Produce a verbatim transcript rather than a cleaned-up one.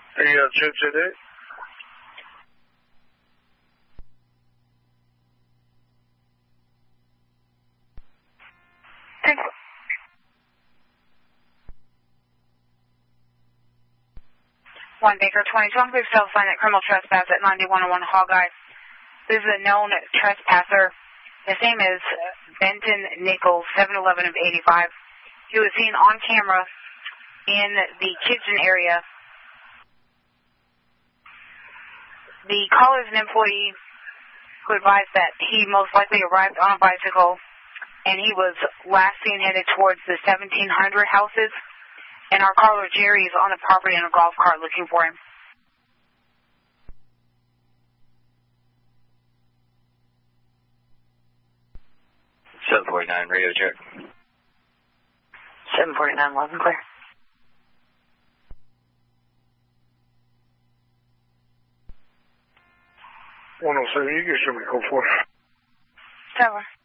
Yeah, check today. Thanks. One Baker twenty-two, I'm going to sign that criminal trespass at ninety-one oh one Hawkeye. This is a known trespasser. His name is Benton Nichols, seven eleven of eighty-five. He was seen on camera in the kitchen area. The caller is an employee who advised that he most likely arrived on a bicycle, and he was last seen headed towards the seventeen hundred houses. And our caller, Jerry, is on the property in a golf cart looking for him. seven forty-nine, radio check. seven forty-nine, eleven, clear. one oh seven, you get your code for. Tower.